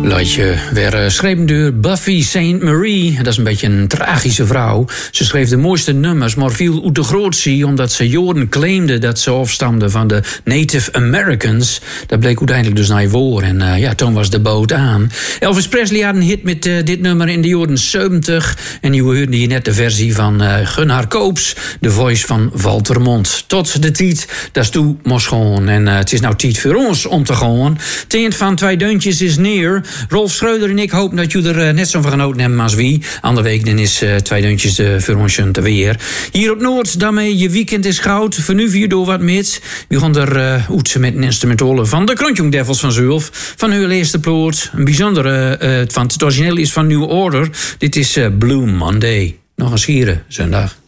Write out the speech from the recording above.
Liedje weer schreven door Buffy St. Marie. Dat is een beetje een tragische vrouw. Ze schreef de mooiste nummers, maar viel uit de grootzee omdat ze jaren claimde dat ze afstamde van de Native Americans. Dat bleek uiteindelijk dus naar voor. En toen was de boot aan. Elvis Presley had een hit met dit nummer in de jaren 70. En je hoorde hier net de versie van Gunnar Koops, de voice van Walter Mond. Tot de tijd, dat is toe moest gewoon. En het is nou tijd voor ons om te gaan. Het eind van 2 deuntjes is neer. Rolf Schreuder en ik hopen dat jullie er net zo van genoten hebben als wie. Andere week dan is 2 deuntjes voor ons te weer. Hier op Noord, daarmee je weekend is goud. Voor nu vier door wat mis. We gaan er oetsen met een instrumentale van de Krontjong Devils van Zulf. Van hun eerste ploot. Een bijzondere, van het origineel is van New Order. Dit is Blue Monday. Nog een schiere zondag.